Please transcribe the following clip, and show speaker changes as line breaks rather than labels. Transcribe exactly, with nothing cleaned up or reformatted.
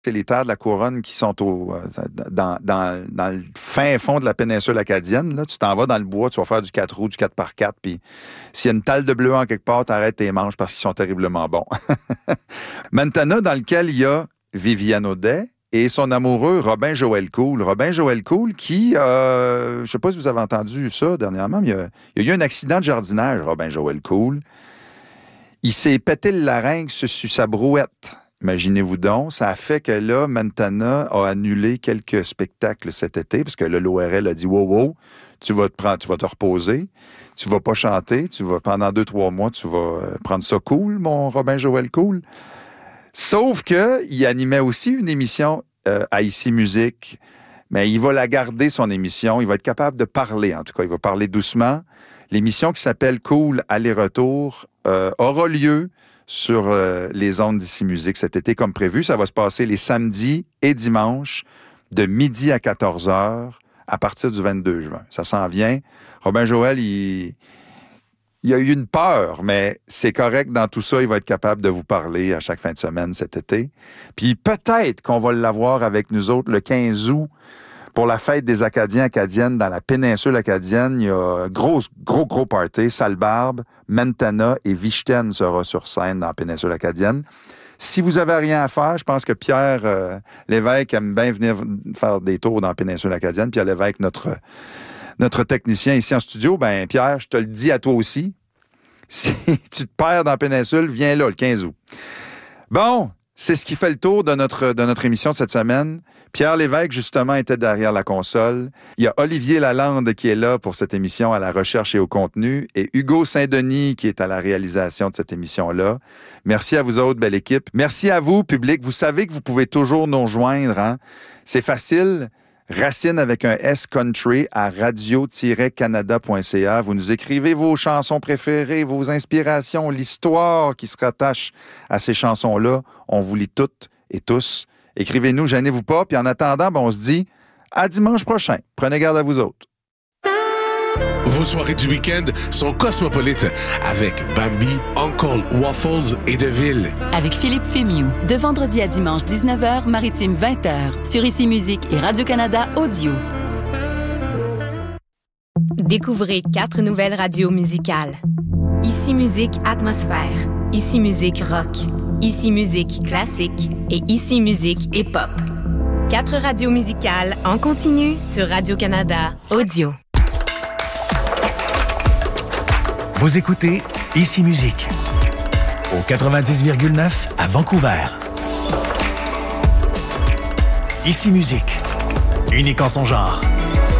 C'est les terres de la couronne qui sont au, dans, dans, dans le fin fond de la péninsule acadienne. Là, tu t'en vas dans le bois, tu vas faire du quatre roues, du quatre par quatre, puis s'il y a une talle de bleu en quelque part, t'arrêtes tes manches parce qu'ils sont terriblement bons. Montana, dans lequel il y a Viviane Audet et son amoureux Robin Joël Cool. Robin Joël Cool qui, euh, je sais pas si vous avez entendu ça dernièrement, mais il y a, il y a eu un accident de jardinage, Robin Joël Cool. Il s'est pété le larynx sur sa brouette. Imaginez-vous donc, ça a fait que là, Montana a annulé quelques spectacles cet été, parce que là, l'O R L a dit « Wow, wow, tu vas te prendre, tu vas te reposer, tu vas pas chanter, tu vas pendant deux, trois mois, tu vas prendre ça cool, mon Robin Joël Cool. » Sauf que il animait aussi une émission euh, à Ici Musique, mais il va la garder, son émission, il va être capable de parler, en tout cas, il va parler doucement. L'émission qui s'appelle « Cool Aller-Retour euh, » aura lieu sur euh, les ondes d'Ici Musique cet été, comme prévu. Ça va se passer les samedis et dimanches, de midi à quatorze heures, à partir du vingt-deux juin. Ça s'en vient. Robin Joël, il, il a eu une peur, mais c'est correct dans tout ça. Il va être capable de vous parler à chaque fin de semaine cet été. Puis peut-être qu'on va l'avoir avec nous autres le quinze août, pour la fête des Acadiens acadiennes dans la péninsule acadienne. Il y a un gros, gros, gros party. Salbarbe, Montana et Vichten sera sur scène dans la péninsule acadienne. Si vous avez rien à faire, je pense que Pierre euh, Lévesque aime bien venir faire des tours dans la péninsule acadienne. Pierre Lévesque, notre, notre technicien ici en studio. Ben Pierre, je te le dis à toi aussi. Si tu te perds dans la péninsule, viens là le quinze août. Bon, c'est ce qui fait le tour de notre, de notre émission cette semaine. Pierre Lévesque, justement, était derrière la console. Il y a Olivier Lalande qui est là pour cette émission à la recherche et au contenu et Hugo Saint-Denis qui est à la réalisation de cette émission-là. Merci à vous autres, belle équipe. Merci à vous, public. Vous savez que vous pouvez toujours nous rejoindre. Hein? C'est facile. Racine avec un S country à radio tiret canada point c a. Vous nous écrivez vos chansons préférées, vos inspirations, l'histoire qui se rattache à ces chansons-là. On vous lit toutes et tous. Écrivez-nous, gênez-vous pas. Puis en attendant, ben on se dit à dimanche prochain. Prenez garde à vous autres.
Vos soirées du week-end sont cosmopolites avec Bambi, Uncle, Waffles et Deville.
Avec Philippe Fémiou, de vendredi à dimanche dix-neuf heures, Maritime vingt heures, sur Ici Musique et Radio-Canada Audio.
Découvrez quatre nouvelles radios musicales. Ici Musique Atmosphère, Ici Musique Rock, Ici Musique Classique et Ici Musique Hip-Hop. Quatre radios musicales en continu sur Radio-Canada Audio.
Vous écoutez Ici Musique au quatre-vingt-dix virgule neuf à Vancouver. Ici Musique, unique en son genre.